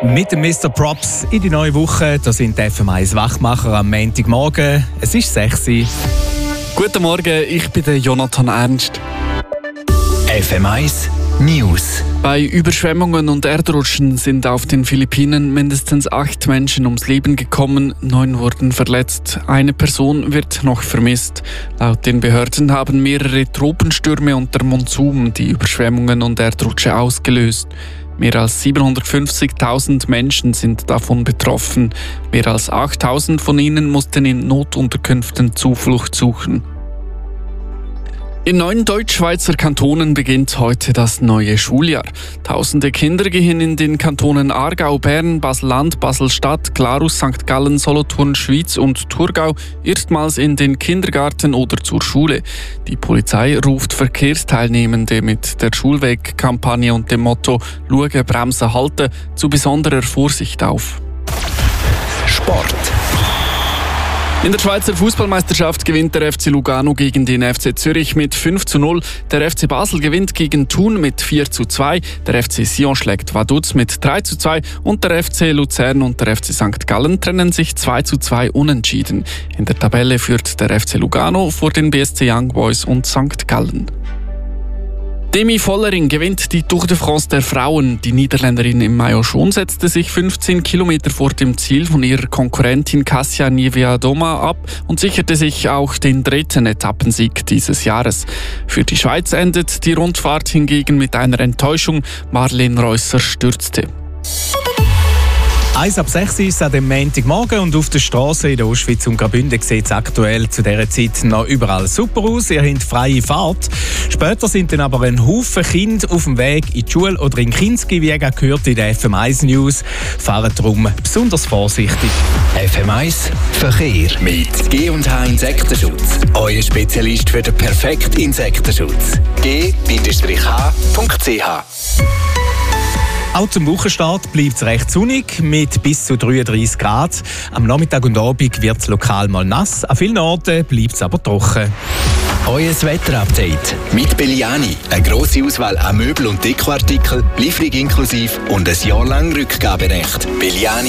Mit dem Mr. Props in die neue Woche. Da sind die FM1 Wachmacher am Montagmorgen. Es ist 6 Uhr. Guten Morgen, ich bin der Jonathan Ernst. FM1 News. Bei Überschwemmungen und Erdrutschen sind auf den Philippinen mindestens 8 Menschen ums Leben gekommen, 9 wurden verletzt. Eine Person wird noch vermisst. Laut den Behörden haben mehrere Tropenstürme und der Monsun die Überschwemmungen und Erdrutsche ausgelöst. Mehr als 750.000 Menschen sind davon betroffen. Mehr als 8.000 von ihnen mussten in Notunterkünften Zuflucht suchen. In 9 Deutschschweizer Kantonen beginnt heute das neue Schuljahr. Tausende Kinder gehen in den Kantonen Aargau, Bern, Basel-Land, Basel-Stadt, Glarus, St. Gallen, Solothurn, Schwyz und Thurgau erstmals in den Kindergarten oder zur Schule. Die Polizei ruft Verkehrsteilnehmende mit der Schulweg-Kampagne und dem Motto «Schauen, bremsen, halten» zu besonderer Vorsicht auf. Sport. In der Schweizer Fußballmeisterschaft gewinnt der FC Lugano gegen den FC Zürich mit 5:0. Der FC Basel gewinnt gegen Thun mit 4:2. Der FC Sion schlägt Vaduz mit 3:2 und der FC Luzern und der FC St. Gallen trennen sich 2:2 unentschieden. In der Tabelle führt der FC Lugano vor den BSC Young Boys und St. Gallen. Demi Vollering gewinnt die Tour de France der Frauen. Die Niederländerin im Maillot-Jaune setzte sich 15 Kilometer vor dem Ziel von ihrer Konkurrentin Kasia Niewiadoma ab und sicherte sich auch den 3. Etappensieg dieses Jahres. Für die Schweiz endet die Rundfahrt hingegen mit einer Enttäuschung. Marlene Reusser stürzte. 1 ab 6 ist es an dem Montagmorgen und auf der Straße in der Ostschweiz und Graubünden sieht es aktuell zu dieser Zeit noch überall super aus. Ihr habt freie Fahrt. Später sind dann aber ein Haufen Kinder auf dem Weg in die Schule oder in Kinski, wie ihr gehört in der FM1 News. Fahren darum besonders vorsichtig. FM1 Verkehr mit G&H Insektenschutz. Euer Spezialist für den perfekten Insektenschutz. G-H.ch. Auch zum Wochenstart bleibt es recht sonnig mit bis zu 33 Grad. Am Nachmittag und Abend wird es lokal mal nass. An vielen Orten bleibt es aber trocken. Euer Wetterupdate mit Belliani. Eine grosse Auswahl an Möbel- und Dekoartikeln, Lieferung inklusive und ein Jahr lang Rückgaberecht. Belliani.